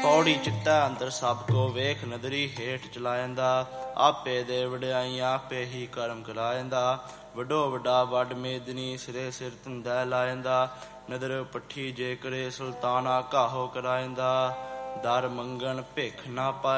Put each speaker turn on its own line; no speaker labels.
ਪੌੜੀ ਚਿੱਟਾ ਅੰਦਰ ਸਭ ਕੋ ਵੇਖ ਨਦਰੀ ਹੇਠ ਚਲਾ ਜਾਂਦਾ। ਆਪੇ ਦੇ ਵਡਿਆਈ ਆਪੇ ਹੀ ਕਰਮ ਕਰਾ ਜਾਂਦਾ। ਵੱਡੋ ਵੱਡਾ ਵੱਡ ਮੇਦਨੀ ਸਿਰੇ ਸਿਰ ਧੰਦਾ ਲਾ ਜਾਂਦਾ। ਨਦਰ ਪੱਠੀ ਜੇ ਕਰੇ ਸੁਲਤਾਨਾ ਕਾਹੋ ਕਰਾ ਜਾਂਦਾ। ਦਰ ਮੰਗਣ ਭਿੱਖ ਨਾ ਪਾਏ